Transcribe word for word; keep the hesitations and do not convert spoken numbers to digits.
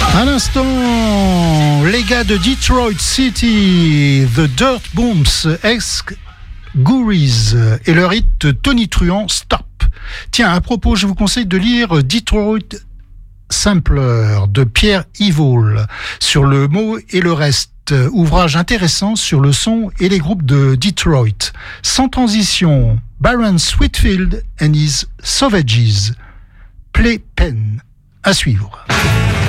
À l'instant, les gars de Detroit City, The Dirt Bombs, ex-Gouries, et leur hit Tony Truant, Stop. Tiens, à propos, je vous conseille de lire Detroit Sampler de Pierre Evil sur le mot et le reste, ouvrage intéressant sur le son et les groupes de Detroit. Sans transition, Baron Sweetfield and his Savages, Playpen, à suivre.